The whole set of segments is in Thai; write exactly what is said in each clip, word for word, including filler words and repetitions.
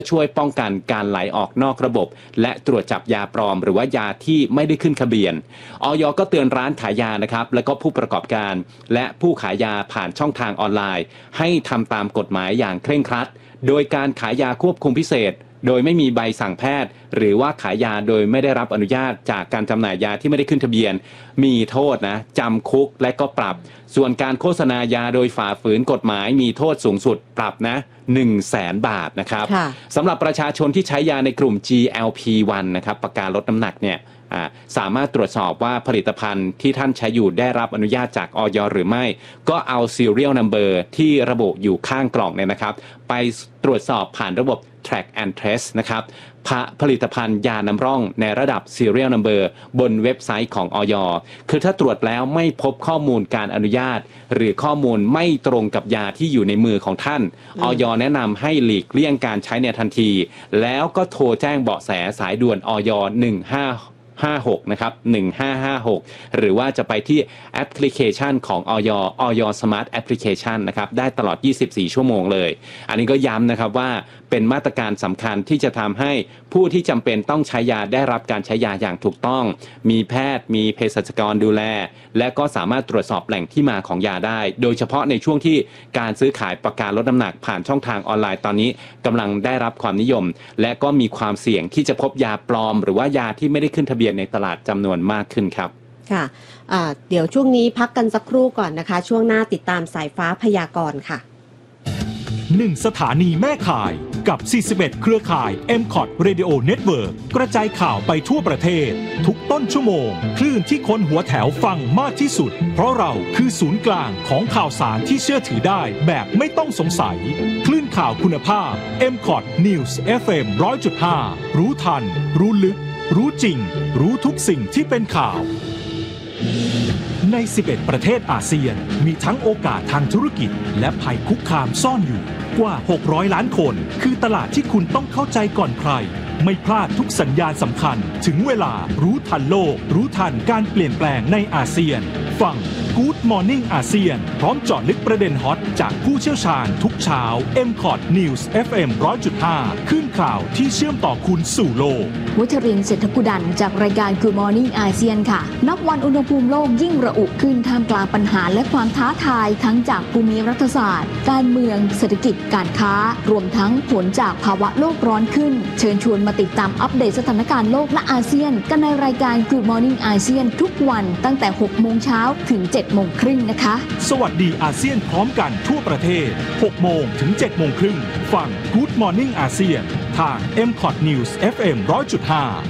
ช่วยป้องกันการไหลออกนอกระบบและตรวจจับยาปลอมหรือว่ายาที่ไม่ได้ขึ้นทะเบียนอย.ก็เตือนร้านขายยานะครับและก็ผู้ประกอบการและผู้ขายยาผ่านช่องทางออนไลน์ให้ทำตามกฎหมายอย่างเคร่งครัดโดยการขายยาควบคุมพิเศษโดยไม่มีใบสั่งแพทย์หรือว่าขายยาโดยไม่ได้รับอนุญาตจากการจำหน่ายยาที่ไม่ได้ขึ้นทะเบียนมีโทษนะจำคุกและก็ปรับส่วนการโฆษณายาโดยฝ่าฝืนกฎหมายมีโทษสูงสุดปรับนะ หนึ่งแสน บาทนะครับสำหรับประชาชนที่ใช้ยาในกลุ่ม จี แอล พี วัน นะครับประกันลดน้ำหนักเนี่ยสามารถตรวจสอบว่าผลิตภัณฑ์ที่ท่านใช้อยู่ได้รับอนุญาตจากอย.หรือไม่ก็เอา serial number ที่ระบุอยู่ข้างกล่องเนี่ยนะครับไปตรวจสอบผ่านระบบ track and trace นะครับผลิตภัณฑ์ยานำร่องในระดับ serial number บนเว็บไซต์ของอย.คือถ้าตรวจแล้วไม่พบข้อมูลการอนุญาตหรือข้อมูลไม่ตรงกับยาที่อยู่ในมือของท่านอย.แนะนำให้หลีกเลี่ยงการใช้ในทันทีแล้วก็โทรแจ้งเบาะแสสายด่วนอย หนึ่งห้าห้าหกนะครับหนึ่งห้าห้าหกหรือว่าจะไปที่แอปพลิเคชันของอย อย Smart Application นะครับได้ตลอดยี่สิบสี่ชั่วโมงเลยอันนี้ก็ย้ำนะครับว่าเป็นมาตรการสำคัญที่จะทำให้ผู้ที่จำเป็นต้องใช้ยาได้รับการใช้ยาอย่างถูกต้องมีแพทย์มีเภสัชกรดูแลและก็สามารถตรวจสอบแหล่งที่มาของยาได้โดยเฉพาะในช่วงที่การซื้อขายประกันลดน้ำหนักผ่านช่องทางออนไลน์ตอนนี้กำลังได้รับความนิยมและก็มีความเสี่ยงที่จะพบยาปลอมหรือว่ายาที่ไม่ได้ขึ้นทะเบียนในตลาดจำนวนมากขึ้นครับค่ะเดี๋ยวช่วงนี้พักกันสักครู่ก่อนนะคะช่วงหน้าติดตามสายฟ้าพยากรณ์ค่ะหนึ่งสถานีแม่ข่ายกับสี่สิบเอ็ดเครือข่าย เอ็ม คอท Radio Network กระจายข่าวไปทั่วประเทศทุกต้นชั่วโมงคลื่นที่คนหัวแถวฟังมากที่สุดเพราะเราคือศูนย์กลางของข่าวสารที่เชื่อถือได้แบบไม่ต้องสงสัยคลื่นข่าวคุณภาพ เอ็ม คอท News เอฟ เอ็ม หนึ่งร้อยจุดห้า รู้ทันรู้ลึกรู้จริงรู้ทุกสิ่งที่เป็นข่าวในสิบเอ็ดประเทศอาเซียนมีทั้งโอกาสทางธุรกิจและภัยคุกคามซ่อนอยู่กว่าหกร้อยล้านคนคือตลาดที่คุณต้องเข้าใจก่อนใครไม่พลาดทุกสัญญาณสำคัญถึงเวลารู้ทันโลกรู้ทันการเปลี่ยนแปลงในอาเซียนฟัง Good Morning อาเซียนพร้อมเจาะลึกประเด็นฮอตจากผู้เชี่ยวชาญทุกเช้า เอ็ม คอท News เอฟ เอ็ม หนึ่งร้อยจุดห้า คลื่นข่าวที่เชื่อมต่อคุณสู่โลกวัชรินทร์เศรษฐกุดันจากรายการ Good Morning อาเซียนค่ะนับวันอุณหภูมิโลกยิ่งระอุขึ้นท่ามกลางปัญหาและความท้าทายทั้งจากภูมิรัฐศาสตร์การเมืองเศรษฐกิจการค้ารวมทั้งผลจากภาวะโลกร้อนขึ้นเชิญชวนมาติดตามอัปเดตสถานการณ์โลกและอาเซียนกันในรายการ Good Morning อาเซียนทุกวันตั้งแต่หกโมงเช้าถึงเจ็ดโมงครึ่งนะคะสวัสดีอาเซียนพร้อมกันทั่วประเทศหกโมงถึงเจ็ดโมงครึ่งฟัง Good Morning อาเซียนทาง เอ็ม คอท News เอฟ เอ็ม หนึ่งร้อยจุดห้า ห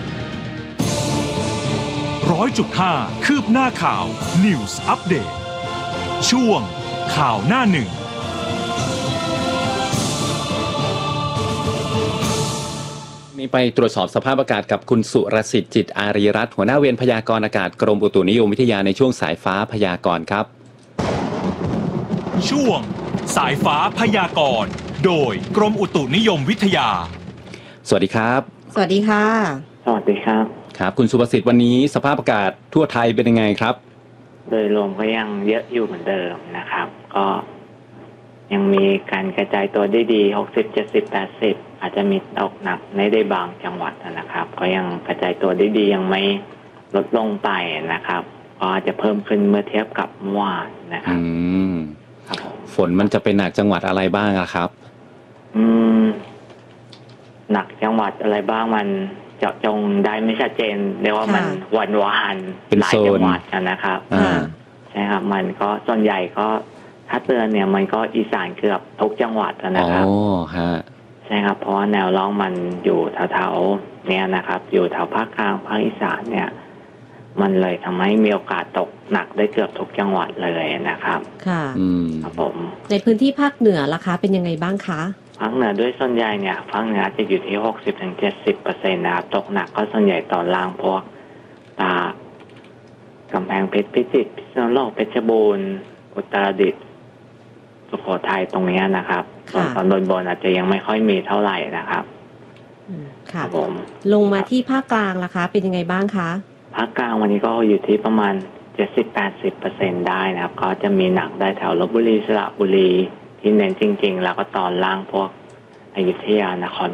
นึ่งร้อยจุดห้า คืบหน้าข่าว News Update ช่วงข่าวหน้าหนึ่งนี้ไปตรวจสอบสภาพอากาศกับคุณสุรสิทธิ์จิตอารีรัตน์หัวหน้าเวรพยากรณ์อากาศกรมอุตุนิยมวิทยาในช่วงสายฟ้าพยากรณ์ครับช่วงสายฟ้าพยากรณ์โดยกรมอุตุนิยมวิทยาสวัสดีครับสวัสดีค่ะสวัสดีครับครับคุณสุรสิทธิ์วันนี้สภาพอากาศทั่วไทยเป็นยังไงครับโดยรวมก็ยังเยอะอยู่เหมือนเดิมนะครับก็ยังมีการกระจายตัวได้ดีหกสิบ เจ็ดสิบ แปดสิบอาจจะมีตกหนักในได้บางจังหวัดนะครับก็ยังกระจายตัวได้ดียังไม่ลดลงไปนะครับก็อาจจะเพิ่มขึ้นเมื่อเทียบกับเมื่อวานนะครับอืมครับฝนมันจะเป็นหนักจังหวัดอะไรบ้างครับอืมหนักจังหวัดอะไรบ้างมันเจาะจงได้ไม่ชัดเจนเรียกว่ามันวันวานหลายจังหวัดนะครับใช่ครับมันก็ส่วนใหญ่ก็ถ้าเตือนเนี่ยมันก็อีสานเกือบทุกจังหวัดนะครับอ๋อฮะใช่ครับเพราะว่าแนวร่องมันอยู่แถวๆเนี่ยนะครับอยู่แถวภาคกลางภาคอีสานเนี่ยมันเลยทำให้มีโอกาสตกหนักได้เกือบทุกจังหวัดเลยนะครับค่ะครับผมในพื้นที่ภาคเหนือล่ะคะเป็นยังไงบ้างคะภาคเหนือด้วยส่วนใหญ่เนี่ยภาคเหนือจะอยู่ที่ หกสิบถึงเจ็ดสิบเปอร์เซ็นต์ นะครับตกหนักก็ส่วนใหญ่ตอนล่างพวกตากำแพงเพชรพิจิตรพิษณุโลกเพชรบูรณ์อุตรดิตถ์สุโขทัยตรงนี้นะครับส่วนตอนบนๆอาจจะยังไม่ค่อยมีเท่าไหร่นะครับค่ะผมลงมาที่ภาคกลางล่ะคะเป็นยังไงบ้างคะภาคกลางวันนี้ก็อยู่ที่ประมาณ เจ็ดสิบถึงแปดสิบเปอร์เซ็นต์ ได้นะครับก็จะมีหนักได้แถวลพบุรีสระบุรีที่เน้นจริงๆแล้วก็ตอนล่างพวกอยุธยานคร